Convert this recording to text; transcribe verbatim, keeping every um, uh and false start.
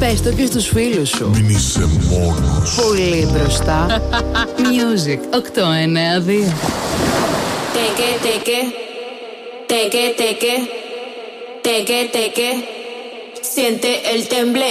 Πες το και στους φίλους σου. Μην είσαι μόνος. Πολύ μπροστά. Music οκτώ εννέα δύο. Teque, teque, teque, teque, teque, teque, siente el temble.